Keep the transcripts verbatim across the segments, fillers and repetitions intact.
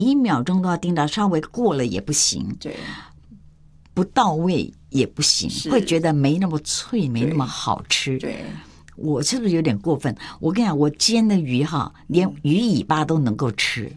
一秒钟都要盯到，稍微过了也不行， 对， 不到位也不行，会觉得没那么脆，没那么好吃。 对， 我是不是有点过分？我跟你讲，我煎的鱼哈，连鱼尾巴都能够吃。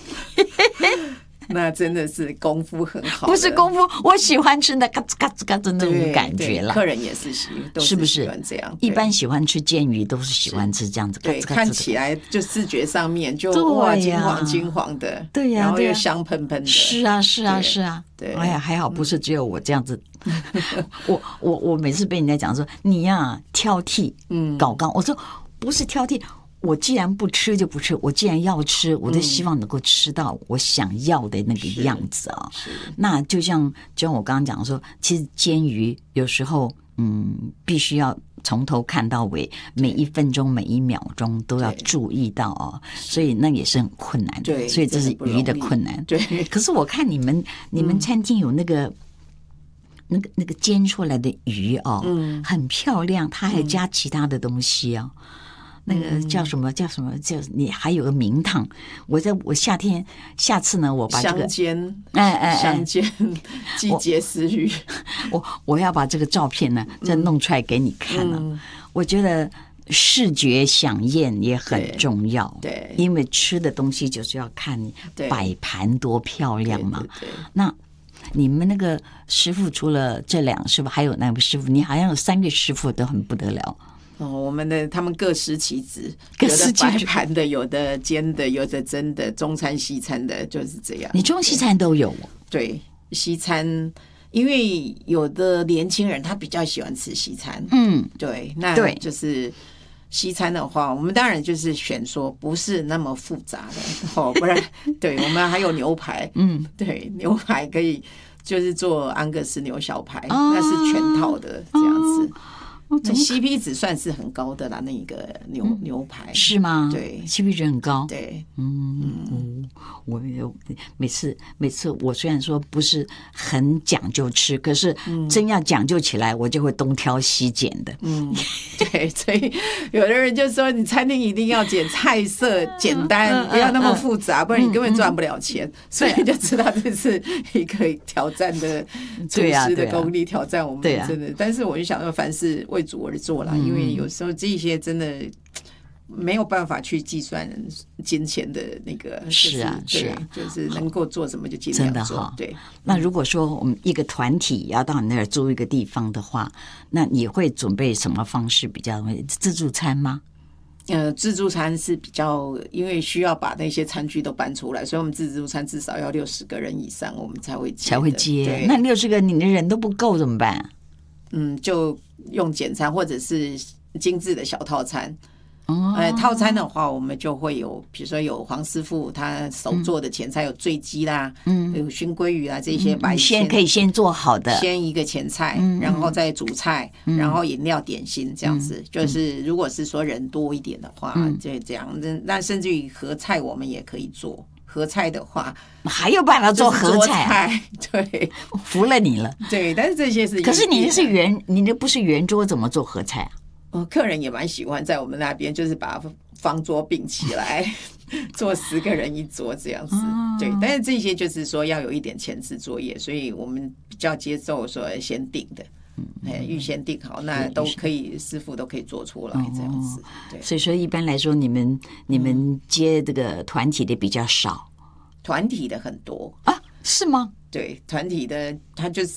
那真的是功夫很好， 不是功夫，我喜欢吃那嘎吱嘎吱嘎吱那种感觉啦。 客人也是喜，都是喜欢这样。 一般喜欢吃煎鱼都是喜欢吃这样子， 对，看起来就视觉上面就哇金黄金黄的， 对呀， 然后又香喷喷的。 是啊，是啊，是啊。 对， 哎呀，还好不是只有我这样子。我我我每次被人家讲说你呀挑剔，嗯，搞刚，我说不是挑剔。我既然不吃就不吃，我既然要吃，我就希望能够吃到我想要的那个样子啊。那就像就像我刚刚讲说，其实煎鱼有时候嗯，必须要从头看到尾，每一分钟每一秒钟都要注意到哦，所以那也是很困难的。 对， 所以这是鱼的困难。 对， 可是我看你们你们餐厅有那个。嗯那个那个煎出来的鱼哦，嗯，很漂亮，它还加其他的东西哦。那个叫什么叫什么叫你还有个名堂，我在我夏天下次呢，我把这个香煎， 哎哎香煎季节食鱼， 我我要把这个照片呢再弄出来给你看了、啊嗯。我觉得视觉享宴也很重要， 对， 因为吃的东西就是要看你摆盘多漂亮嘛。 对对对， 那。你们那个师傅除了这两个师傅，还有那个师傅，你好像有三个师傅都很不得了。 哦，我们的他们各司其职，有的摆盘的，有的煎的，有的蒸的，中餐西餐的，就是这样。 你中西餐都有？ 对，西餐，因为有的年轻人他比较喜欢吃西餐， 嗯， 对，那就是。西餐的话，我们当然就是选说不是那么复杂的哦，不然对我们还有牛排，嗯，对，牛排可以就是做安格斯牛小排，哦、那是全套的这样子。哦、那 C P 值算是很高的啦，那个牛、嗯、牛排是吗？ 对 ，C P 值很高。 对， 嗯，嗯我每次每次我虽然说不是很讲究吃，可是真要讲究起来，我就会东挑西拣的。 嗯，对，所以有的人就说，你餐厅一定要简菜色简单，不要那么复杂，不然你根本赚不了钱。所以就知道这是一个挑战的厨师的功力，挑战我们真的。但是我就想说，凡事为主而做啦，因为有时候这些真的没有办法去计算金钱的那个， 是啊，是啊， 就是能够做什么就尽量做。对， 那如果说我们一个团体要到你那儿租一个地方的话，那你会准备什么方式比较自助餐吗？ 呃，自助餐是比较，因为需要把那些餐具都搬出来，所以我们自助餐至少要六十个人以上，我们才会接才会接。那六十个你的人都不够怎么办？ 嗯，就用简餐或者是精致的小套餐。哦、呃，套餐的话，我们就会有，比如说有黄师傅他手做的前菜，有醉鸡啦，嗯，有熏鲑鱼啊，这些白先可以先做好的， 先一个前菜，嗯、然后再主菜，嗯、然后饮料点心这样子。嗯、就是如果是说人多一点的话，嗯、就这样。那甚至于合菜我们也可以做。合菜的话， 还有办法做合菜、啊菜，对， 服了你了。 对，但是这些是， 可是你的是圆，你的不是圆桌，怎么做合菜啊？ 哦，客人也蛮喜欢在我们那边，就是把方桌并起来，做十个人一桌这样子。哦、对，但是这些就是说要有一点前置作业，所以我们比较接受说先定的。嗯，预先定好，那都可以，师傅都可以做出来这样子。对， 所以说一般来说，你们你们接这个团体的比较少， 团体的很多啊？是吗？ 对，团体的他就是，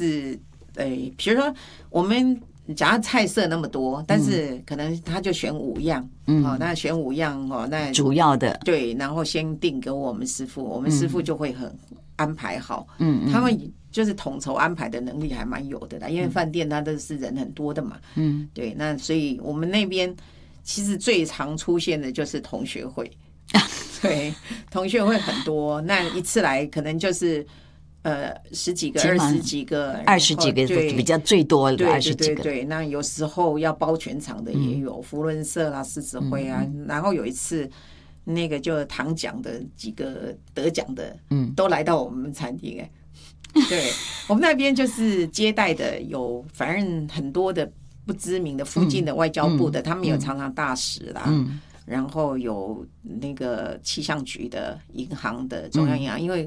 呃，比如说我们假如菜色那么多，但是可能他就选五样，嗯，哦，那选五样哦，那主要的对，然后先定给我们师傅，我们师傅就会很安排好，嗯，他们。就是统筹安排的能力还蛮有的啦，因为饭店它都是人很多的嘛，嗯，对，那所以我们那边其实最常出现的就是同学会，对，同学会很多，那一次来可能就是呃十几个、二十几个、 二十几个比较最多的二十几个， 对对对，那有时候要包全场的也有，福伦社啦、狮子会啊，嗯、然后有一次。那个就唐奖的几个得奖的，嗯，都来到我们餐厅哎，对我们那边就是接待的有，反正很多的不知名的附近的外交部的，嗯、他们有常常大使啦，嗯、 然后有那个气象局的、银行的、中央银行，因为